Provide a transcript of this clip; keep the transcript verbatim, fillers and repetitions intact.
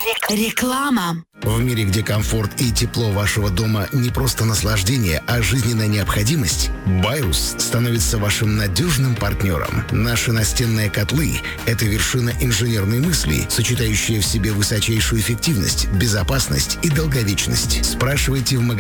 Реклама. В мире, где комфорт и тепло вашего дома не просто наслаждение, а жизненная необходимость, Байрус становится вашим надежным партнером. Наши настенные котлы – это вершина инженерной мысли, сочетающая в себе высочайшую эффективность, безопасность и долговечность. Спрашивайте в магазине